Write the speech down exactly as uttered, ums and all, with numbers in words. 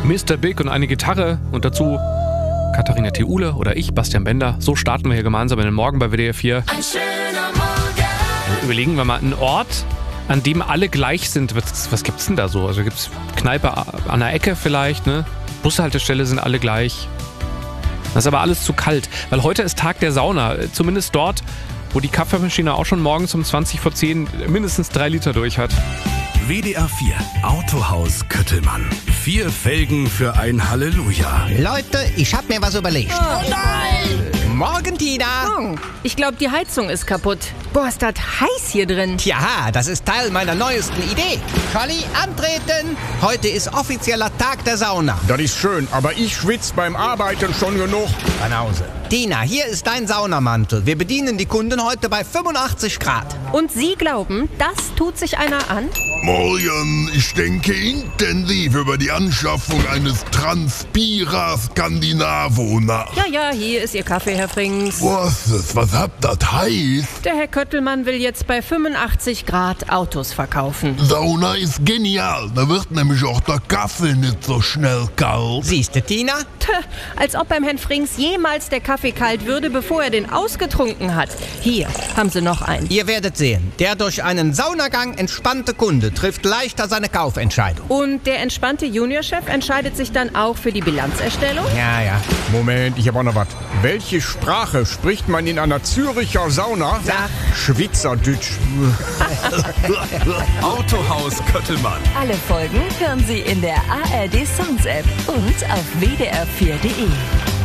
Mister Big und eine Gitarre und dazu Katharina Theule oder ich, Bastian Bender. So starten wir hier gemeinsam in den Morgen bei W D R vier. Ein schöner Morgen. Überlegen wir mal einen Ort, an dem alle gleich sind. Was, was gibt's denn da so? Also gibt's Kneipe an der Ecke vielleicht, ne? Bushaltestelle sind alle gleich. Das ist aber alles zu kalt, weil heute ist Tag der Sauna. Zumindest dort, wo die Kaffeemaschine auch schon morgens um zwanzig vor zehn mindestens drei Liter durch hat. W D R vier Autohaus Köttelmann. Vier Felgen für ein Halleluja. Leute, ich hab mir was überlegt. Oh nein! Morgen, Tina. Morgen. Ich glaube, die Heizung ist kaputt. Boah, ist das heiß hier drin. Tja, das ist Teil meiner neuesten Idee. Conny, antreten. Heute ist offizieller Tag der Sauna. Das ist schön, aber ich schwitze beim Arbeiten schon genug. Banause. Tina, hier ist dein Saunamantel. Wir bedienen die Kunden heute bei fünfundachtzig Grad. Und Sie glauben, das tut sich einer an? Morgen, ich denke intensiv über die Anschaffung eines Transpira Scandinavo nach. Ja, ja, hier ist Ihr Kaffee, Herr Frings. Was ist, was habt das heißt? Der Herr Köttelmann will jetzt bei fünfundachtzig Grad Autos verkaufen. Sauna ist genial, da wird nämlich auch der Kaffee nicht so schnell kalt. Siehste, Tina? Tö, als ob beim Herrn Frings jemals der Kaffee kalt würde, bevor er den ausgetrunken hat. Hier haben Sie noch einen. Ihr werdet sehen, der durch einen Saunagang entspannte Kunde trifft leichter seine Kaufentscheidung. Und der entspannte Juniorchef entscheidet sich dann auch für die Bilanzerstellung? Ja, ja. Moment, ich habe auch noch was. Welche Sprache spricht man in einer Züricher Sauna? Sag. Schweizerdeutsch. Autohaus Köttelmann. Alle Folgen hören Sie in der A R D Songs App und auf w d r vier punkt d e.